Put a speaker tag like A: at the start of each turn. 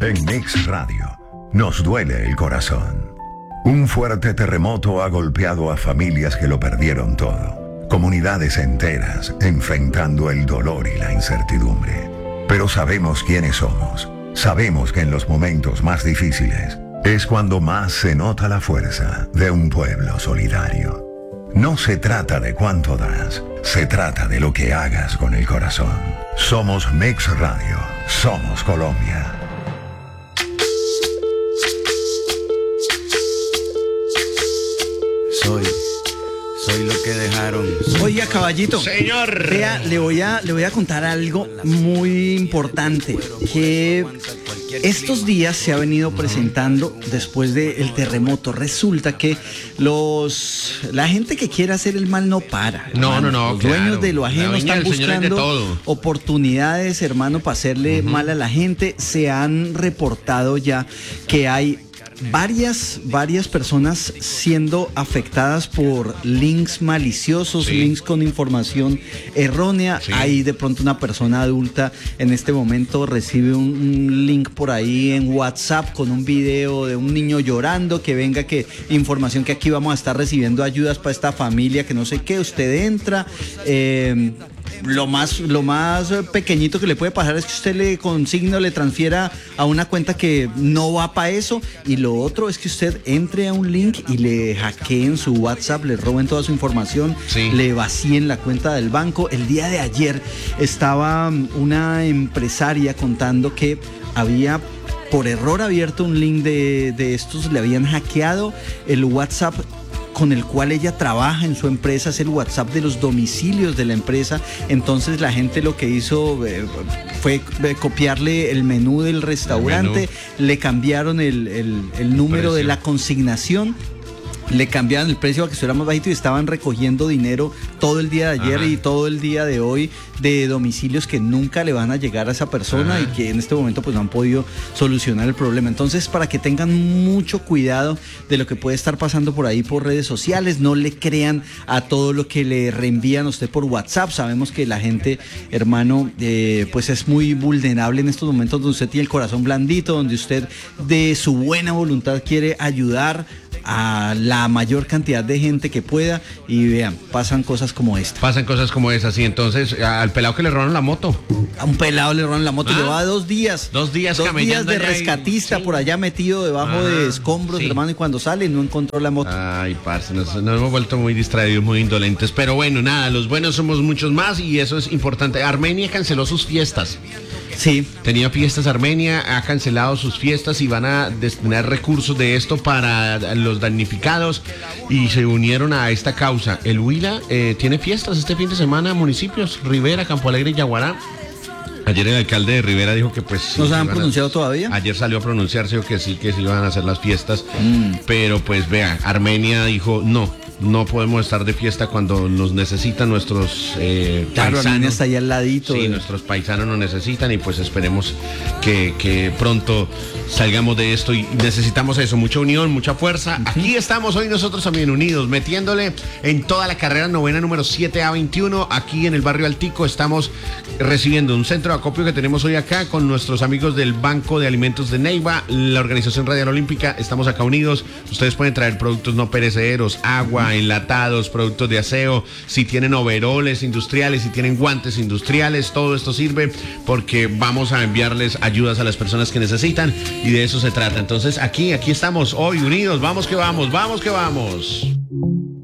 A: En Mix Radio nos duele el corazón. Un fuerte terremoto ha golpeado a familias que lo perdieron todo. Comunidades enteras enfrentando el dolor y la incertidumbre. Pero sabemos quiénes somos. Sabemos que en los momentos más difíciles es cuando más se nota la fuerza de un pueblo solidario. No se trata de cuánto das, se trata de lo que hagas con el corazón. Somos Mix Radio, somos Colombia.
B: Soy lo que dejaron.
C: Oiga, caballito.
B: Señor.
C: Vea, le voy a contar algo muy importante. Que estos días se ha venido presentando después del terremoto. Resulta que la gente que quiere hacer el mal no para.
B: No.
C: Los dueños de lo ajeno están buscando oportunidades, hermano, para hacerle mal a la gente. Se han reportado ya que hay varias personas siendo afectadas por links maliciosos, links con información errónea. Hay de pronto una persona adulta en este momento recibe un link por ahí en WhatsApp con un video de un niño llorando, que venga, que información que aquí vamos a estar recibiendo ayudas para esta familia, que no sé qué, usted entra. Lo más pequeñito que le puede pasar es que usted le consigne o le transfiera a una cuenta que no va para eso, y lo otro es que usted entre a un link y le hackeen su WhatsApp, le roben toda su información, le vacíen la cuenta del banco. El día de ayer estaba una empresaria contando que había por error abierto un link de estos, le habían hackeado el WhatsApp con el cual ella trabaja en su empresa, es el WhatsApp de los domicilios de la empresa. Entonces la gente lo que hizo fue copiarle el menú del restaurante, le cambiaron el número de la consignación, le cambiaron el precio para que estuviera más bajito, y estaban recogiendo dinero todo el día de ayer y todo el día de hoy de domicilios que nunca le van a llegar a esa persona y que en este momento pues no han podido solucionar el problema. Entonces, para que tengan mucho cuidado de lo que puede estar pasando por ahí por redes sociales, no le crean a todo lo que le reenvían a usted por WhatsApp. Sabemos que la gente, hermano, pues es muy vulnerable en estos momentos donde usted tiene el corazón blandito, donde usted de su buena voluntad quiere ayudar a la mayor cantidad de gente que pueda, y vean, pasan cosas como esta.
B: Pasan cosas como esas, y entonces al pelado que le robaron la moto.
C: A un pelado le robaron la moto, llevaba 2 días.
B: 2 días
C: de rescatista por allá metido debajo de escombros, hermano, y cuando sale no encontró la moto.
B: Ay, parce, nos hemos vuelto muy distraídos, muy indolentes, pero bueno, nada, los buenos somos muchos más, y eso es importante. Armenia canceló sus fiestas.
C: Sí.
B: Tenía fiestas Armenia, ha cancelado sus fiestas y van a destinar recursos de esto para los damnificados, y se unieron a esta causa. El Huila tiene fiestas este fin de semana, municipios, Rivera, Campo Alegre y Yaguará. Ayer el alcalde de Rivera dijo que pues...
C: ¿No se han pronunciado todavía?
B: Ayer salió a pronunciarse, dijo que sí iban a hacer las fiestas, pero pues vean, Armenia dijo no podemos estar de fiesta cuando nos necesitan nuestros
C: claro,
B: paisanos.
C: Está ahí al ladito.
B: Sí, nuestros paisanos nos necesitan, y pues esperemos que pronto salgamos de esto, y necesitamos eso, mucha unión, mucha fuerza. Aquí estamos hoy nosotros también unidos, metiéndole en toda la carrera novena número 7A21, aquí en el barrio Altico. Estamos recibiendo un centro de acopio que tenemos hoy acá con nuestros amigos del Banco de Alimentos de Neiva, la Organización Radial Olímpica. Estamos acá unidos. Ustedes pueden traer productos no perecederos, agua, enlatados, productos de aseo, si tienen overoles industriales, si tienen guantes industriales, todo esto sirve, porque vamos a enviarles ayudas a las personas que necesitan, y de eso se trata. Entonces aquí estamos hoy unidos. Vamos que vamos.